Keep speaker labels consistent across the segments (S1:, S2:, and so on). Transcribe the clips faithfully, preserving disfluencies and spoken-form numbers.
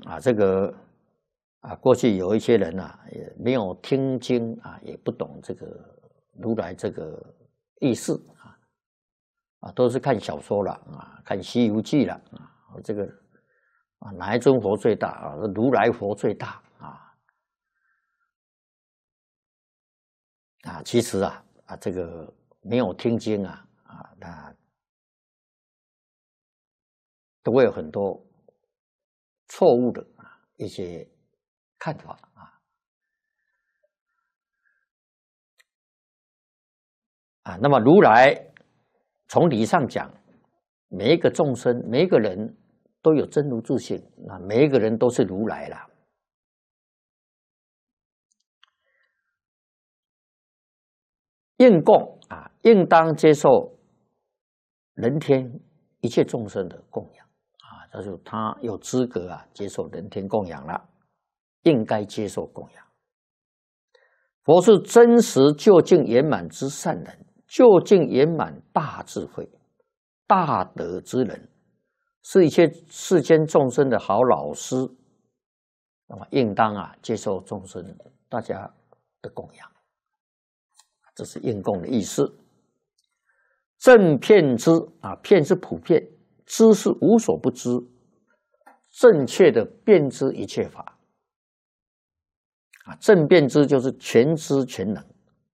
S1: 啊，这个啊，过去有一些人啊，也没有听经啊，也不懂这个如来这个意思啊，啊，都是看小说了啊，看《西游记》了啊，这个啊，哪一尊佛最大啊？如来佛最大啊！啊，其实啊啊，这个没有听经啊啊，那都会有很多错误的啊一些看法啊啊。那么如来从理上讲，每一个众生，每一个人都有真如自性，那每一个人都是如来啦。应供啊，应当接受人天一切众生的供养啊，这就他有资格啊接受人天供养了，应该接受供养。佛是真实究竟圆满之善人，究竟圆满大智慧、大德之人，是一切世间众生的好老师，那么应当啊接受众生大家的供养。这是应供的意思。正遍知啊，遍是普遍，知是无所不知，正确的遍知一切法啊。正遍知就是全知全能。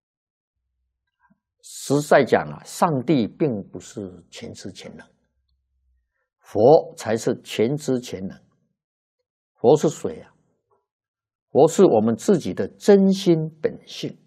S1: 实在讲啊，上帝并不是全知全能，佛才是全知全能。佛是谁啊？佛是我们自己的真心本性。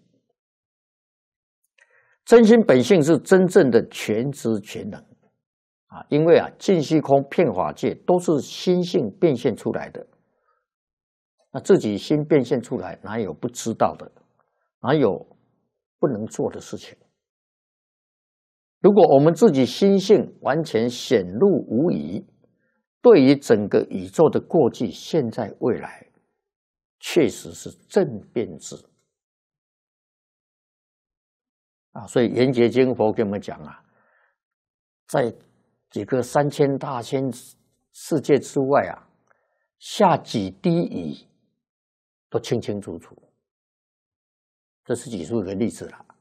S1: 真心本性是真正的全知全能啊！因为啊，尽虚空遍法界都是心性变现出来的，那自己心变现出来，哪有不知道的？哪有不能做的事情？如果我们自己心性完全显露无疑，对于整个宇宙的过去、现在、未来，确实是正遍知。啊，所以《圆觉经》佛给我们讲啊，在几个三千大千世界之外啊，下几滴雨都清清楚楚。这是举出一个例子了。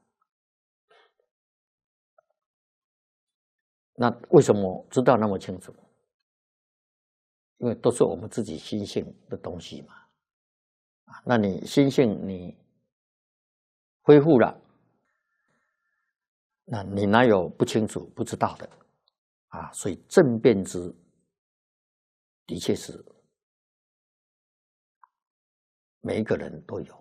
S1: 那为什么知道那么清楚？因为都是我们自己心性的东西嘛。啊，那你心性你恢复了。那你哪有不清楚、不知道的啊？所以正遍知的确是每一个人都有。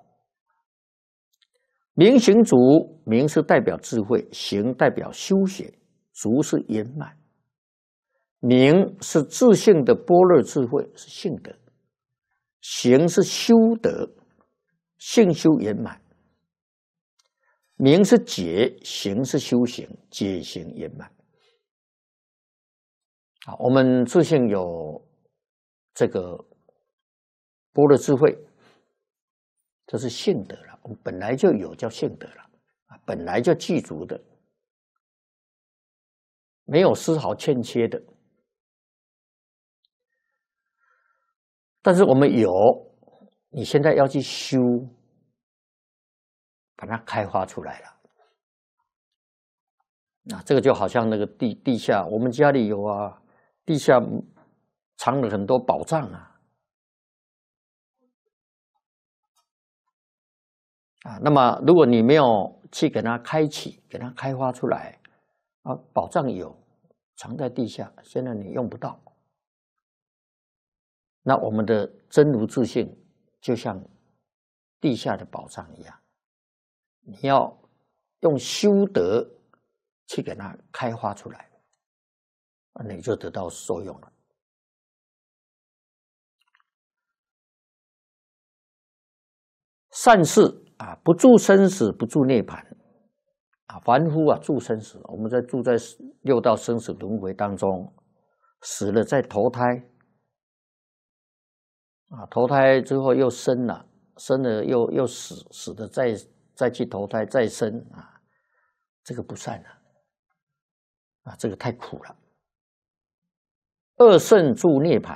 S1: 明行足，明是代表智慧，行代表修学，足是圆满。明是自性的般若智慧，是性德；行是修德，性修圆满。明是解，行是修行，解行圆满。好，我们自性有这个般若智慧，这是性德了，我们本来就有，叫性德了啊，本来就具足的，没有丝毫欠缺的。但是我们有，你现在要去修。把它开发出来了，那这个就好像那个地地下，我们家里有啊，地下藏了很多宝藏啊，啊，那么如果你没有去给它开启，给它开发出来，啊，宝藏有藏在地下，现在你用不到，那我们的真如自性就像地下的宝藏一样。你要用修德去给它开发出来，你就得到受用了。善事啊，不住生死，不住涅槃啊。凡夫啊，住生死，我们在住在六道生死轮回当中，死了再投胎啊，投胎之后又生了，生了又又死，死的再。再去投胎再生啊，这个不善了啊，这个太苦了。二圣住涅槃